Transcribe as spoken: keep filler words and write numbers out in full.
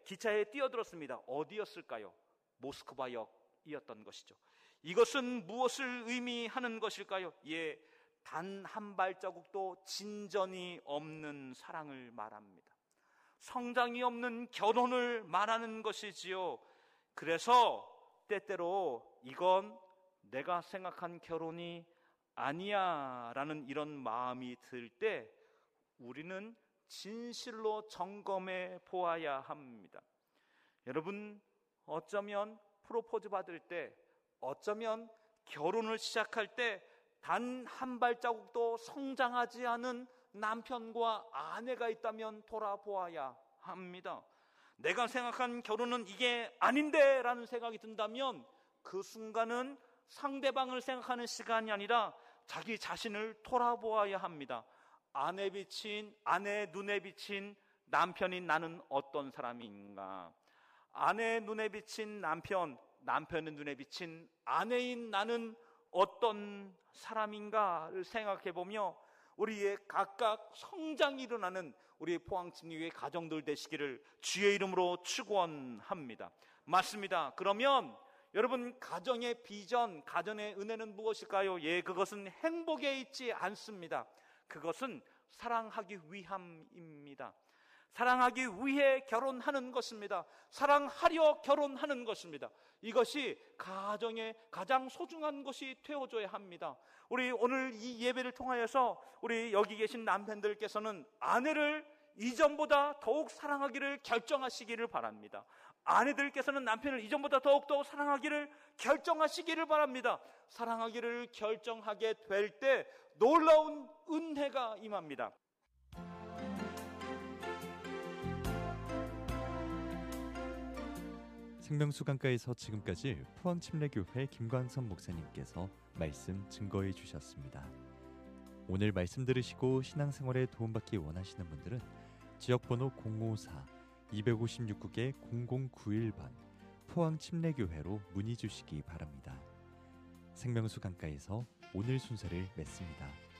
기차에 뛰어들었습니다. 어디였을까요? 모스크바역이었던 것이죠. 이것은 무엇을 의미하는 것일까요? 예, 단 한 발자국도 진전이 없는 사랑을 말합니다. 성장이 없는 결혼을 말하는 것이지요. 그래서 때때로 이건 내가 생각한 결혼이 아니야 라는 이런 마음이 들 때 우리는 진실로 점검해 보아야 합니다. 여러분, 어쩌면 프로포즈 받을 때, 어쩌면 결혼을 시작할 때 단 한 발자국도 성장하지 않은 남편과 아내가 있다면 돌아보아야 합니다. 내가 생각한 결혼은 이게 아닌데 라는 생각이 든다면 그 순간은 상대방을 생각하는 시간이 아니라 자기 자신을 돌아보아야 합니다. 아내 비친, 아내의 눈에 비친 남편인 나는 어떤 사람인가? 아내의 눈에 비친 남편, 남편의 눈에 비친 아내인 나는 어떤 사람인가를 생각해보며 우리의 각각 성장이 일어나는 우리의 포항침례교회 가정들 되시기를 주의 이름으로 축원합니다. 맞습니다. 그러면 여러분, 가정의 비전, 가정의 은혜는 무엇일까요? 예, 그것은 행복에 있지 않습니다. 그것은 사랑하기 위함입니다. 사랑하기 위해 결혼하는 것입니다. 사랑하려 결혼하는 것입니다. 이것이 가정의 가장 소중한 것이 되어줘야 합니다. 우리 오늘 이 예배를 통하여서 우리 여기 계신 남편들께서는 아내를 이전보다 더욱 사랑하기를 결정하시기를 바랍니다. 아내들께서는 남편을 이전보다 더욱더 사랑하기를 결정하시기를 바랍니다. 사랑하기를 결정하게 될 때 놀라운 은혜가 임합니다. 생명수강가에서 지금까지 포항침례교회 김광선 목사님께서 말씀 증거해 주셨습니다. 오늘 말씀 들으시고 신앙생활에 도움받기 원하시는 분들은 지역번호 공오사 이오육 국에 공공구일 번 포항침례교회로 문의 주시기 바랍니다. 생명수강가에서 오늘 순서를 맺습니다.